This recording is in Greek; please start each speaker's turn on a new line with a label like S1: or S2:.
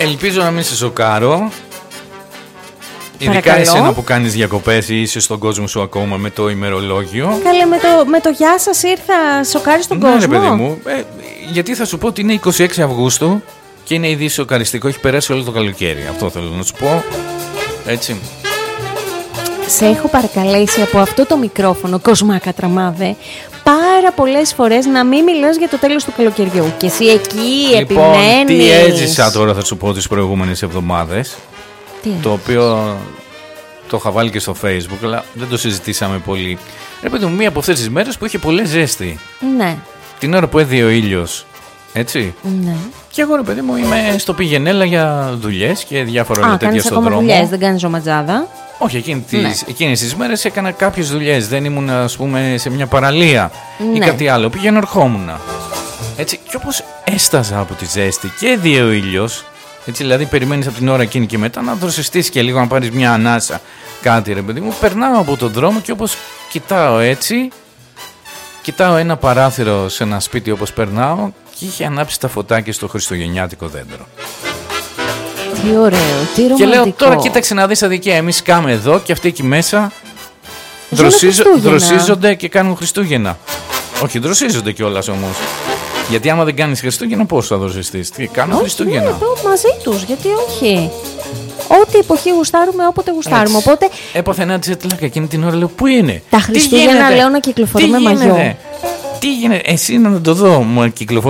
S1: Ελπίζω να μην σε σοκάρω. Ειδικά εσένα που κάνεις διακοπές ή είσαι στον κόσμο σου ακόμα με το ημερολόγιο.
S2: Καλέ, με το γεια σας ήρθα, σοκάρεις τον κόσμο.
S1: Ναι, ρε παιδί μου, γιατί θα σου πω ότι είναι 26 Αυγούστου και είναι ήδη σοκαριστικό, έχει περάσει όλο το καλοκαίρι. Αυτό θέλω να σου πω. Έτσι.
S2: Σε έχω παρακαλέσει από αυτό το μικρόφωνο, Κοσμάκα Τραμάδε, πάρα πολλές φορές να μην μιλάς για το τέλος του καλοκαιριού. Και εσύ εκεί επιμένεις.
S1: Τι έζησα τώρα, θα σου πω, τις προηγούμενες εβδομάδες. Το οποίο το είχα βάλει και στο Facebook, αλλά δεν το συζητήσαμε πολύ. Ρε παιδί μου, μία από αυτές τις μέρες που είχε πολύ ζέστη.
S2: Ναι.
S1: Την ώρα που έδιε ο ήλιος. Έτσι.
S2: Ναι.
S1: Και εγώ, ρε παιδί μου, είμαι στο πηγενέλα για δουλειές και διάφορα τέτοια στον
S2: κάνεις ακόμα
S1: δρόμο.
S2: δουλειές, δεν κάνεις ζωματζάδα.
S1: Όχι, εκείνες τις μέρες έκανα κάποιες δουλειές. Δεν ήμουν, ας πούμε, σε μια παραλία ή κάτι άλλο. Πήγαινα, ερχόμουν. Έτσι. Και όπως έσταζα από τη ζέστη και έδιε ο ήλιος. Έτσι, δηλαδή, περιμένεις από την ώρα εκείνη και μετά να δροσιστείς και λίγο, να πάρεις μια ανάσα. Κάτι, ρε παιδί μου. Περνάω από τον δρόμο και όπως κοιτάω έτσι. Κοιτάω ένα παράθυρο σε ένα σπίτι όπως περνάω και είχε ανάψει τα φωτάκια στο χριστουγεννιάτικο δέντρο.
S2: Τι ωραίο, τι ρομαντικό.
S1: Και λέω τώρα κοίταξε να δεις αδικία, εμείς κάμε εδώ και αυτοί εκεί μέσα δροσίζονται και κάνουν Χριστούγεννα. Όχι, δροσίζονται κιόλας όμως. Γιατί άμα δεν κάνεις Χριστούγεννα πώς θα δροσιστείς? Τι κάνουν Χριστούγεννα?
S2: Ναι, εδώ μαζί τους, γιατί όχι. Ό,τι εποχή γουστάρουμε, όποτε γουστάρουμε. Οπότε
S1: έπαθε ένα τζετλάκ εκείνη την ώρα, λέω πού είναι?
S2: Τα Χριστούγεννα λέω να κυκλοφορούμε μαγιό.
S1: Τι γίνεται? Εσύ να το δω, μου κυκλοφορεί.